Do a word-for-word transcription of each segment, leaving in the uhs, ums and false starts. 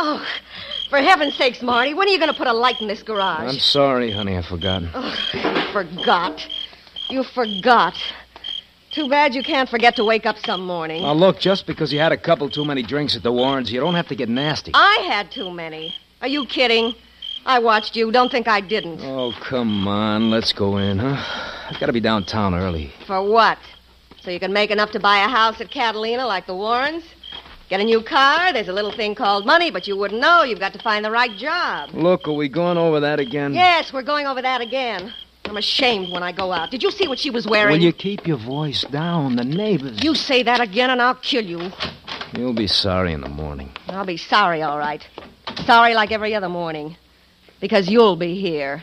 Oh, for heaven's sakes, Marty, when are you going to put a light in this garage? I'm sorry, honey, I've forgotten. Oh, you forgot. You forgot. Too bad you can't forget to wake up some morning. Now, look, just because you had a couple too many drinks at the Warrens, you don't have to get nasty. I had too many. Are you kidding? I watched you. Don't think I didn't. Oh, come on. Let's go in, huh? I've got to be downtown early. For what? So you can make enough to buy a house at Catalina like the Warrens? Get a new car? There's a little thing called money, but you wouldn't know. You've got to find the right job. Look, are we going over that again? Yes, we're going over that again. I'm ashamed when I go out. Did you see what she was wearing? Will you keep your voice down? The neighbors... You say that again and I'll kill you. You'll be sorry in the morning. I'll be sorry, all right. Sorry like every other morning. Because you'll be here.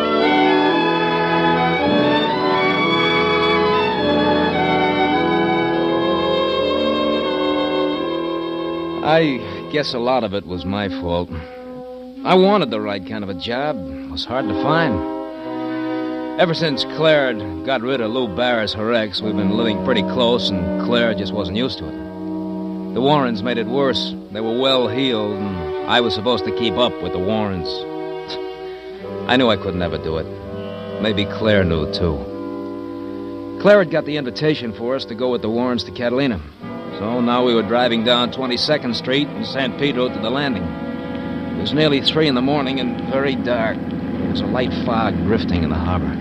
I guess a lot of it was my fault. I wanted the right kind of a job. It was hard to find. Ever since Claire had got rid of Lou Barris, her ex, we've been living pretty close, and Claire just wasn't used to it. The Warrens made it worse. They were well-heeled, and I was supposed to keep up with the Warrens. I knew I could never do it. Maybe Claire knew, too. Claire had got the invitation for us to go with the Warrens to Catalina. So now we were driving down twenty-second Street and San Pedro to the landing. It was nearly three in the morning and very dark. There was a light fog drifting in the harbor.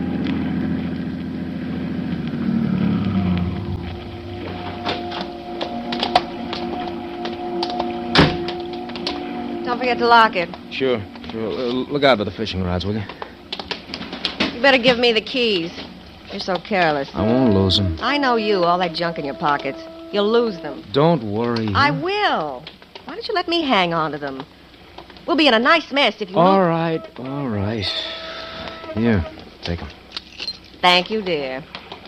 Don't forget to lock it. Sure, sure. Uh, look out for the fishing rods, will you? You better give me the keys. You're so careless. I won't lose them. I know you, all that junk in your pockets. You'll lose them. Don't worry. I will. Why don't you let me hang on to them? We'll be in a nice mess if you... All move. right, all right. Here, take them. Thank you, dear.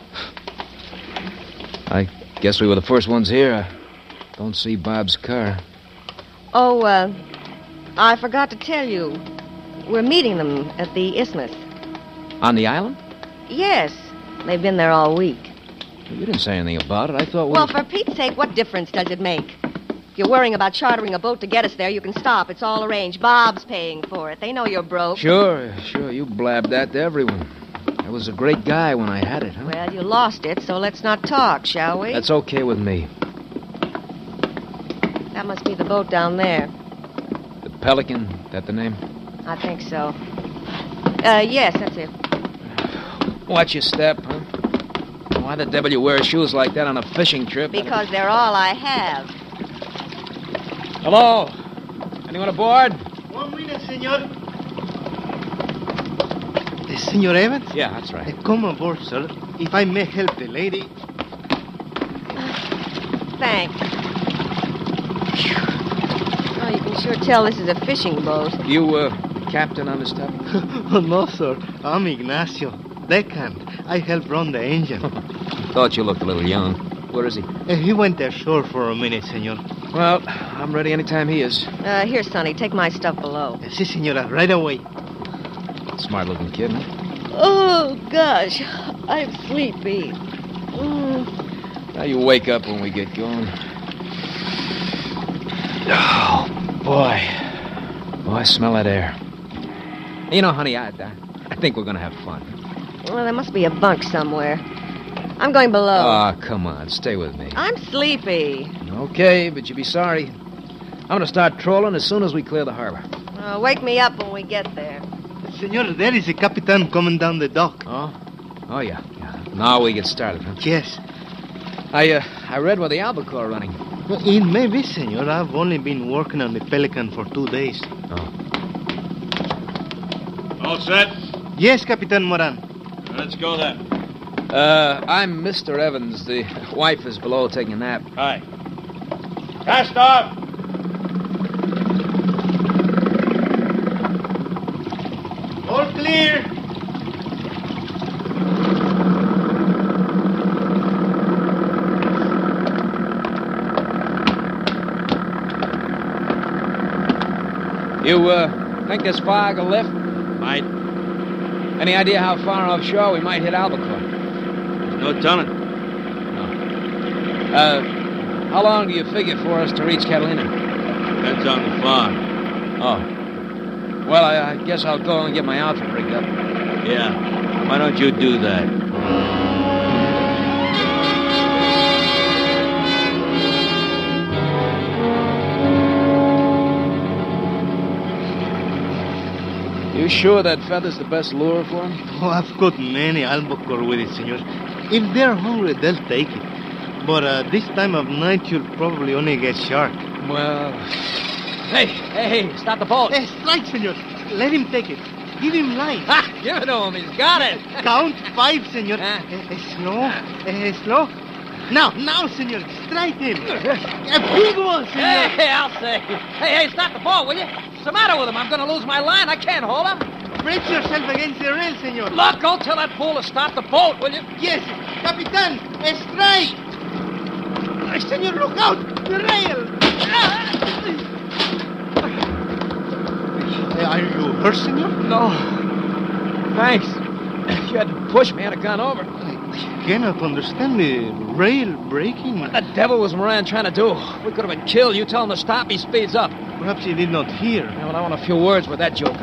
I guess we were the first ones here. I don't see Bob's car. Oh, uh, I forgot to tell you. We're meeting them at the Isthmus. On the island? Yes. They've been there all week. You didn't say anything about it. I thought we... Well, for Pete's sake, what difference does it make? If you're worrying about chartering a boat to get us there, you can stop. It's all arranged. Bob's paying for it. They know you're broke. Sure, sure. You blabbed that to everyone. I was a great guy when I had it, huh? Well, you lost it, so let's not talk, shall we? That's okay with me. That must be the boat down there. The Pelican, that the name? I think so. Uh, yes, that's it. Watch your step, huh? Why the devil you wear shoes like that on a fishing trip? Because they're all I have. Hello? Anyone aboard? One minute, senor. Uh, Senor Evans? Yeah, that's right. Uh, come aboard, sir. If I may help the lady. Thanks. Oh, you can sure tell this is a fishing boat. You, uh, captain on this stuff? Oh, no, sir. I'm Ignacio. Deckhand. I help run the engine. Thought you looked a little young. Where is he? Uh, he went ashore for a minute, senor. Well, I'm ready anytime he is. Uh, here, Sonny, take my stuff below. Uh, si, senora. Right away. Smart-looking kid, huh? Oh, gosh. I'm sleepy. Mm. Now you wake up when we get going. Oh, boy. Oh, I smell that air. You know, honey, I, I, I think we're going to have fun. Well, there must be a bunk somewhere. I'm going below. Ah, oh, come on. Stay with me. I'm sleepy. Okay, but you'll be sorry. I'm going to start trolling as soon as we clear the harbor. Uh, wake me up when we get there. Senor, there is a Capitan coming down the dock. Oh? Oh, yeah. yeah. Now we get started, huh? Yes. I, uh, I read where the Albacore are running. Well, it may be, senor. I've only been working on the Pelican for two days. Oh. All set? Yes, Capitan Moran. Let's go then. Uh, I'm Mister Evans. The wife is below taking a nap. Hi. Cast off! All clear. You, uh, think this fog will lift? Might. Any idea how far offshore we might hit Albacore? No telling. No. Uh, how long do you figure for us to reach Catalina? Depends on the fog. Oh. Well, I, I guess I'll go and get my outfit rigged up. Yeah. Why don't you do that? You sure that feather's the best lure for him? Oh, I've got many albacore with it, senor. If they're hungry, they'll take it. But uh, this time of night, you'll probably only get shark. Well... Hey, hey, hey, stop the boat. Eh, strike, senor. Let him take it. Give him line. Ha! Give it to him. He's got it. Count five, senor. Ah. Eh, eh, slow. Eh, slow. Now, now, senor. Strike him. A big one, senor. Hey, I'll say. Hey, hey, stop the boat, will you? What's the matter with him? I'm going to lose my line. I can't hold him. Brace yourself against the rail, senor. Look, go tell that fool to stop the boat, will you? Yes, Capitan. A strike. Eh, senor, look out. The rail. Ah. Eh, Are you hurt, senor? No. Thanks. If you had to push me, I'd have gone over. I cannot understand the rail breaking. What the devil was Moran trying to do? We could have been killed. You tell him to stop, he speeds up. Perhaps he did not hear. Yeah, well, I want a few words with that joker.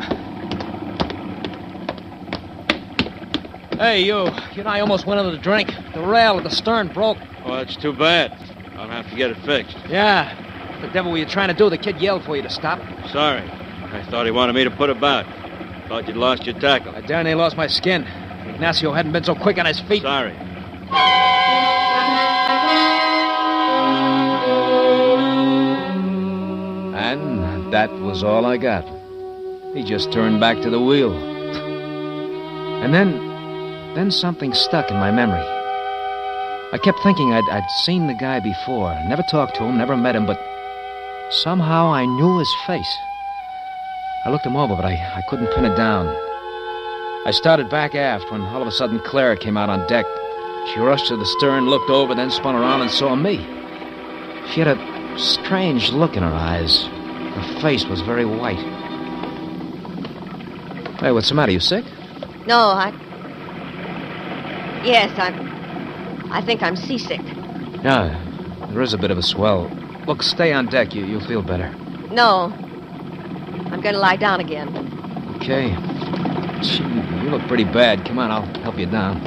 Hey, you. You know, I almost went under the drink. The rail at the stern broke. Oh, that's too bad. I'll have to get it fixed. Yeah. What the devil were you trying to do? The kid yelled for you to stop. Sorry. I thought he wanted me to put about. Thought you'd lost your tackle. I darn near lost my skin. Ignacio hadn't been so quick on his feet. Sorry. And that was all I got. He just turned back to the wheel. And then, then something stuck in my memory. I kept thinking I'd, I'd seen the guy before. Never talked to him, never met him, but somehow I knew his face. I looked him over, but I, I couldn't pin it down. I started back aft when all of a sudden Clara came out on deck. She rushed to the stern, looked over, then spun around and saw me. She had a strange look in her eyes. Her face was very white. Hey, what's the matter? You sick? No, I... Yes, I'm... I think I'm seasick. Yeah, there is a bit of a swell. Look, stay on deck. You, you'll feel better. No. I'm going to lie down again. Okay. Gee, you look pretty bad. Come on, I'll help you down.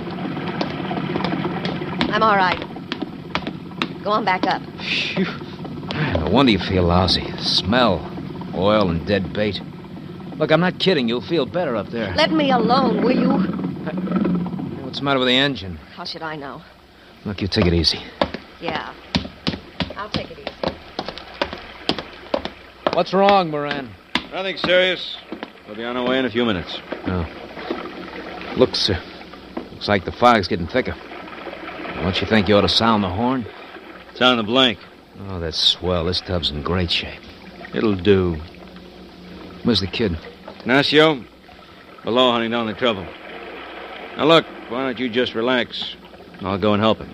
I'm all right. Go on back up. Phew. No wonder you feel lousy. Smell. Oil and dead bait. Look, I'm not kidding. You'll feel better up there. Let me alone, will you? What's the matter with the engine? How should I know? Look, you take it easy. Yeah. I'll take it easy. What's wrong, Moran? Nothing serious. We'll be on our way in a few minutes. Oh. Looks, uh, looks like the fog's getting thicker. Don't you think you ought to sound the horn? Sound the blank. Oh, that's swell. This tub's in great shape. It'll do. Where's the kid? Ignacio, below hunting down the trouble. Now, look, why don't you just relax? I'll go and help him.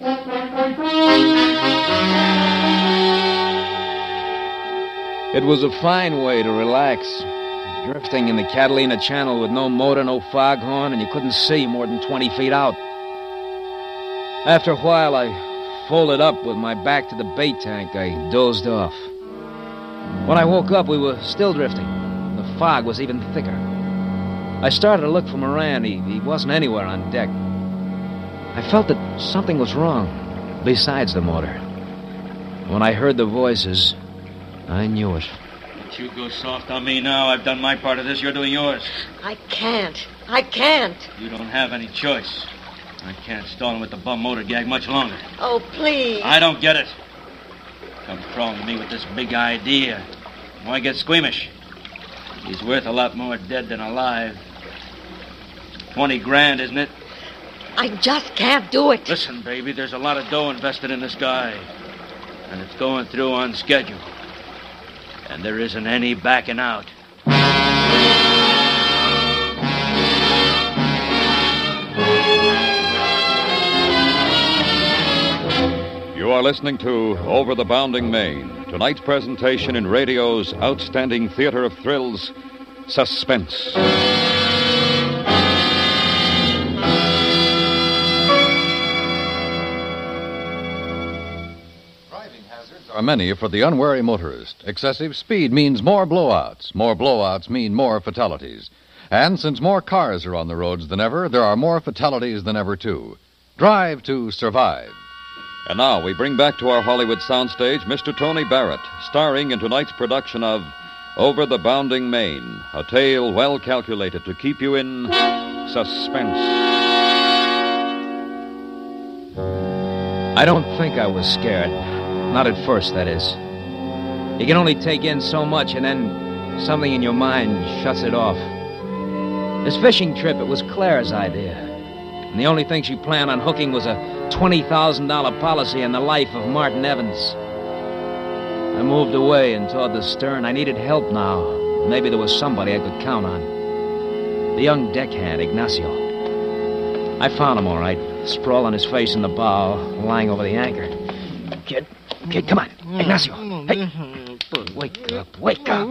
It was a fine way to relax. Drifting in the Catalina Channel with no motor, no foghorn, and you couldn't see more than twenty feet out. After a while, I folded up with my back to the bait tank. I dozed off. When I woke up, we were still drifting. The fog was even thicker. I started to look for Moran. He, he wasn't anywhere on deck. I felt that something was wrong, besides the motor. When I heard the voices, I knew it. Don't you go soft on me now. I've done my part of this. You're doing yours. I can't. I can't. You don't have any choice. I can't stall him with the bum motor gag much longer. Oh, please. I don't get it. Come crawling to me with this big idea. Why get squeamish? He's worth a lot more dead than alive. Twenty grand, isn't it? I just can't do it. Listen, baby, there's a lot of dough invested in this guy. And it's going through on schedule. And there isn't any backing out. You are listening to Over the Bounding Main, tonight's presentation in radio's outstanding theater of thrills, Suspense. Are are many for the unwary motorist. Excessive speed means more blowouts. More blowouts mean more fatalities. And since more cars are on the roads than ever, there are more fatalities than ever, too. Drive to survive. And now we bring back to our Hollywood soundstage Mister Tony Barrett, starring in tonight's production of Over the Bounding Main, a tale well calculated to keep you in suspense. I don't think I was scared. Not at first, that is. You can only take in so much, and then something in your mind shuts it off. This fishing trip, it was Claire's idea. And the only thing she planned on hooking was a twenty thousand dollars policy on the life of Martin Evans. I moved away and toward the stern. I needed help now. Maybe there was somebody I could count on. The young deckhand, Ignacio. I found him all right, sprawled on his face in the bow, lying over the anchor. Kid, kid, come on. Ignacio, hey. Wake up, wake up.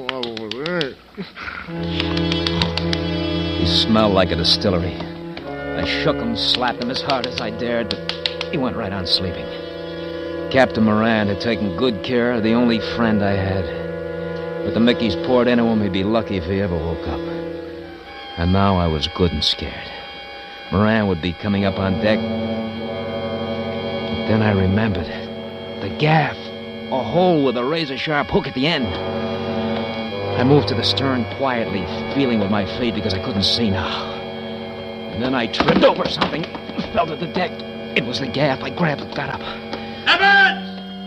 He smelled like a distillery. I shook him, slapped him as hard as I dared, but he went right on sleeping. Captain Moran had taken good care of the only friend I had. With the Mickeys poured into him, he'd be lucky if he ever woke up. And now I was good and scared. Moran would be coming up on deck. But then I remembered. The gaff. A hole with a razor-sharp hook at the end. I moved to the stern quietly, feeling with my feet because I couldn't see now. And then I tripped over something, fell to the deck. It was the gaff. I grabbed it, got up. Evans!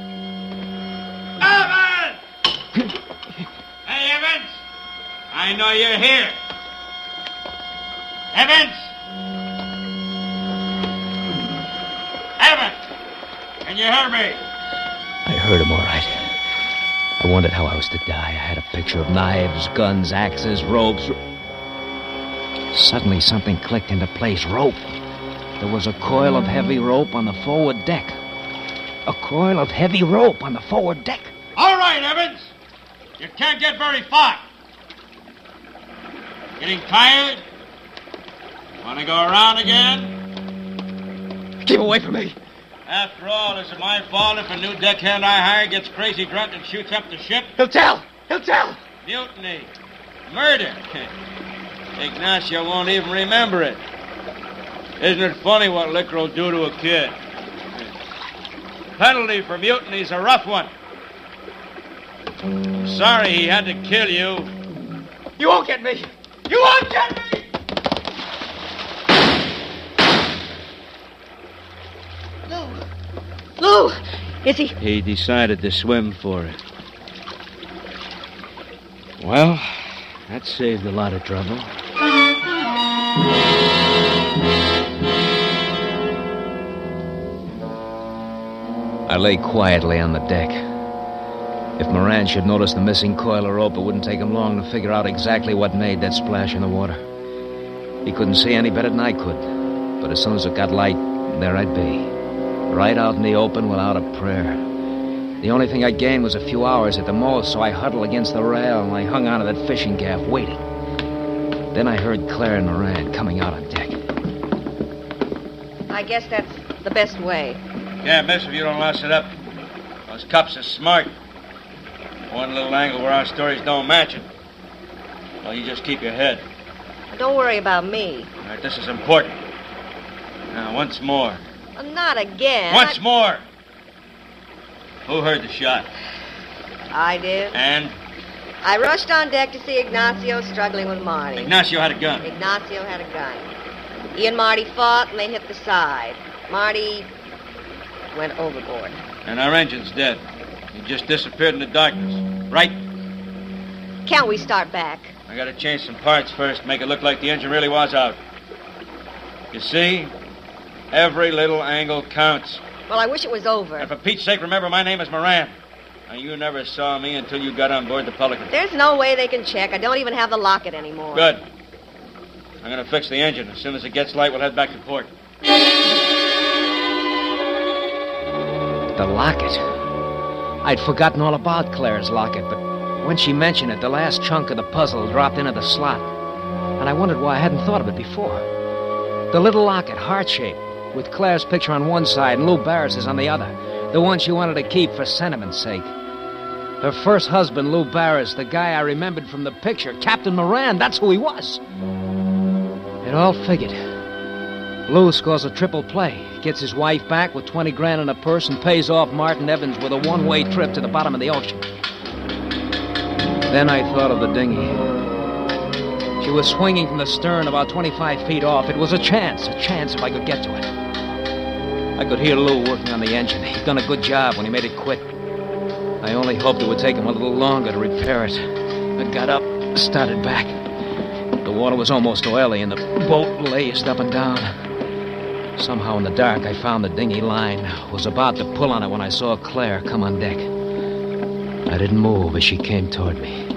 Evans! Hey, Evans! I know you're here. Evans! Evans! Can you hear me? I heard him all right. I wondered how I was to die. I had a picture of knives, guns, axes, ropes. Suddenly something clicked into place. Rope. There was a coil of heavy rope on the forward deck. A coil of heavy rope on the forward deck. All right, Evans. You can't get very far. Getting tired? Want to go around again? Keep away from me. After all, is it my fault if a new deckhand I hire gets crazy drunk and shoots up the ship? He'll tell. He'll tell. Mutiny. Murder. Ignacio won't even remember it. Isn't it funny what liquor will do to a kid? Penalty for mutiny's a rough one. Sorry he had to kill you. You won't get me. You won't get me. Lou, is he... He decided to swim for it. Well, that saved a lot of trouble. I lay quietly on the deck. If Moran should notice the missing coil of rope, it wouldn't take him long to figure out exactly what made that splash in the water. He couldn't see any better than I could. But as soon as it got light, there I'd be. Right out in the open without a prayer. The only thing I gained was a few hours at the most, so I huddled against the rail and I hung onto that fishing gaff, waiting. Then I heard Claire and Moran coming out on deck. I guess that's the best way. Yeah, miss, if you don't loss it up. Those cops are smart. One little angle where our stories don't match it. Well, you just keep your head. Don't worry about me. All right, this is important. Now, once more. Uh, not again. Once I... more. Who heard the shot? I did. And? I rushed on deck to see Ignacio struggling with Marty. Ignacio had a gun. Ignacio had a gun. He and Marty fought, and they hit the side. Marty went overboard. And our engine's dead. He just disappeared in the darkness. Right? Can't we start back? I gotta change some parts first, make it look like the engine really was out. You see? Every little angle counts. Well, I wish it was over. And for Pete's sake, remember, my name is Moran. Now, you never saw me until you got on board the Pelican. There's no way they can check. I don't even have the locket anymore. Good. I'm gonna fix the engine. As soon as it gets light, we'll head back to port. The locket. I'd forgotten all about Claire's locket, but when she mentioned it, the last chunk of the puzzle dropped into the slot. And I wondered why I hadn't thought of it before. The little locket, heart-shaped, with Claire's picture on one side and Lou Barris's on the other. The one she wanted to keep for sentiment's sake. Her first husband, Lou Barris, the guy I remembered from the picture, Captain Moran, that's who he was. It all figured. Lou scores a triple play, gets his wife back with twenty grand in a purse, and pays off Martin Evans with a one-way trip to the bottom of the ocean. Then I thought of the dinghy. She was swinging from the stern about twenty-five feet off. It was a chance, a chance if I could get to it. I could hear Lou working on the engine. He'd done a good job when he made it quit. I only hoped it would take him a little longer to repair it. I got up, started back. The water was almost oily, and the boat laced up and down. Somehow in the dark, I found the dinghy line. Was about to pull on it when I saw Claire come on deck. I didn't move as she came toward me.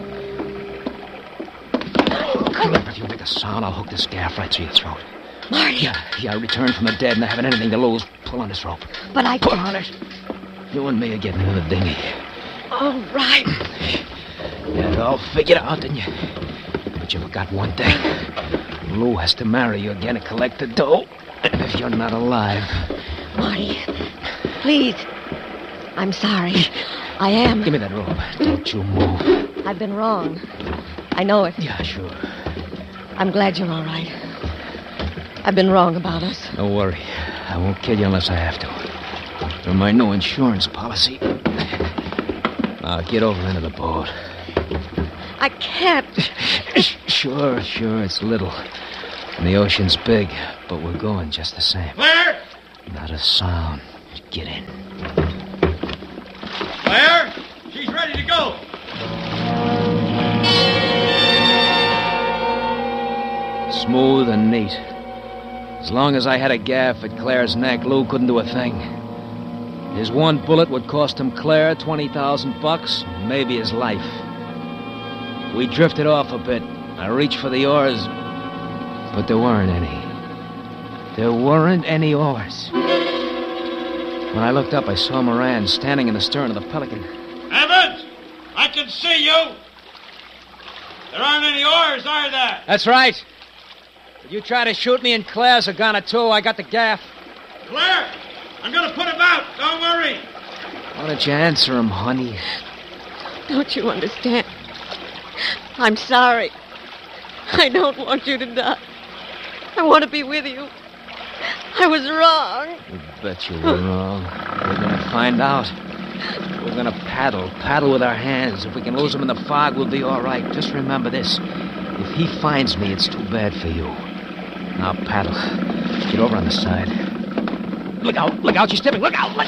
Claire, if you make a sound, I'll hook this gaff right through your throat. Marty. Yeah, yeah, I returned from the dead and I haven't anything to lose. Pull on this rope. But I... Pull on it. You and me are getting into the dinghy. All right. You had it all figured out, didn't you? But you forgot one thing. Lou has to marry you again to collect the dough. And if you're not alive... Marty, please. I'm sorry. I am. Give me that rope. Don't you move. I've been wrong. I know it. Yeah, sure. I'm glad you're all right. I've been wrong about us. Don't worry. I won't kill you unless I have to. You're my new insurance policy. Now, get over into the boat. I can't. Sure, sure, it's little. And the ocean's big, but we're going just the same. Claire! Not a sound. Get in. Claire! She's ready to go. Smooth and neat. As long as I had a gaff at Claire's neck, Lou couldn't do a thing. His one bullet would cost him Claire twenty thousand bucks, maybe his life. We drifted off a bit. I reached for the oars, but there weren't any. There weren't any oars. When I looked up, I saw Moran standing in the stern of the Pelican. Evans! I can see you! There aren't any oars, are there? That's right. If you try to shoot me and Claire's a gun or two, I got the gaff. Claire! I'm gonna put him out. Don't worry. Why don't you answer him, honey? Don't you understand? I'm sorry. I don't want you to die. I want to be with you. I was wrong. You bet you were wrong. We're gonna find out. We're gonna paddle. Paddle with our hands. If we can lose him in the fog, we'll be all right. Just remember this. If he finds me, it's too bad for you. Now paddle. Get over on the side. Look out. Look out. She's tipping. Look out. Look.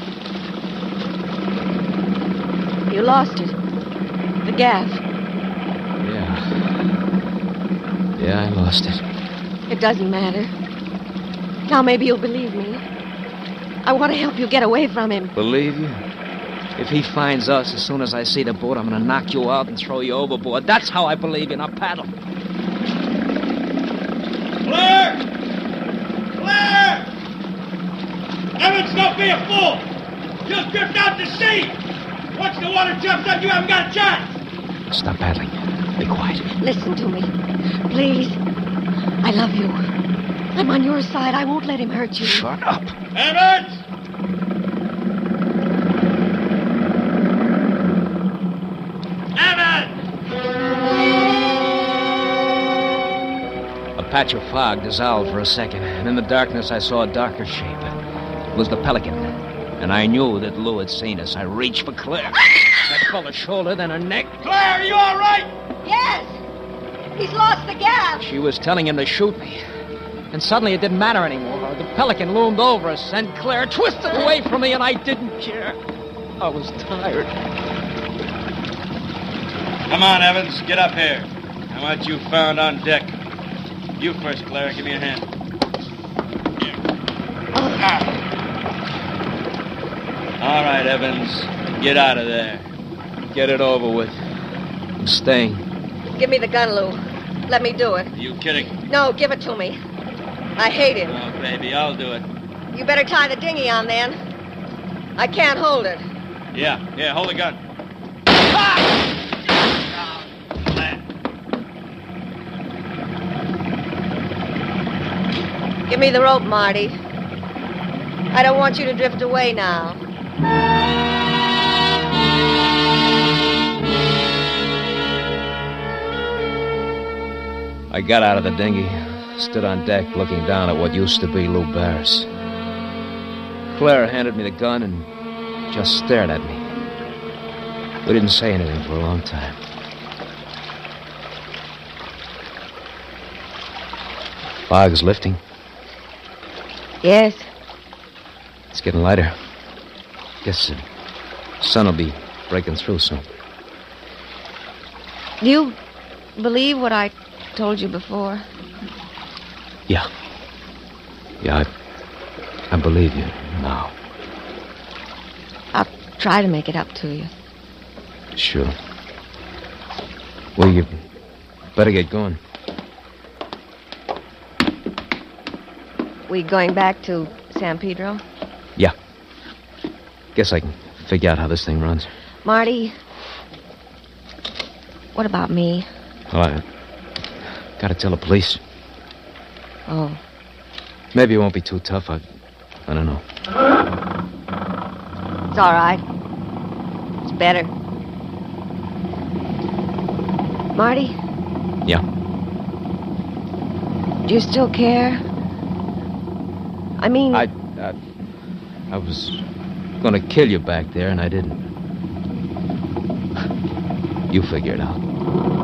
You lost it. The gaff. Yeah. Yeah, I lost it. It doesn't matter. Now maybe you'll believe me. I want to help you get away from him. Believe you? If he finds us, as soon as I see the boat, I'm going to knock you out and throw you overboard. That's how I believe you. Now paddle. Claire! Claire! Evans, don't be a fool! You'll drift out to sea! Once the water jumps up, you haven't got a chance! Stop paddling. Be quiet. Listen to me. Please. I love you. I'm on your side. I won't let him hurt you. Shut up. Evans! A patch of fog dissolved for a second, and in the darkness I saw a darker shape. It was the Pelican, and I knew that Lou had seen us. I reached for Claire. I felt her shoulder, then her neck. Claire, are you all right? Yes. He's lost the gaff. She was telling him to shoot me. And suddenly it didn't matter anymore. The Pelican loomed over us, and Claire twisted away from me, and I didn't care. I was tired. Come on, Evans. Get up here. I want you found on deck. You first, Claire. Give me a hand. Here. Ah. All right, Evans. Get out of there. Get it over with. I'm staying. Give me the gun, Lou. Let me do it. Are you kidding? No, give it to me. I hate him. Oh, baby, I'll do it. You better tie the dinghy on, then. I can't hold it. Yeah, yeah, hold the gun. Ah! Give me the rope, Marty. I don't want you to drift away now. I got out of the dinghy, stood on deck looking down at what used to be Lou Barris. Claire handed me the gun and just stared at me. We didn't say anything for a long time. Fog's lifting. Yes. It's getting lighter. Guess the sun will be breaking through soon. Do you believe what I told you before? Yeah. Yeah, I, I believe you now. I'll try to make it up to you. Sure. Well, you better get going. We going back to San Pedro? Yeah. Guess I can figure out how this thing runs. Marty, what about me? Well, I gotta tell the police. Oh, Maybe it won't be too tough. I, I don't know. it's all right. It's better. Marty, Yeah. do you still care? I mean... I, I, I was gonna kill you back there, and I didn't. You figure it out.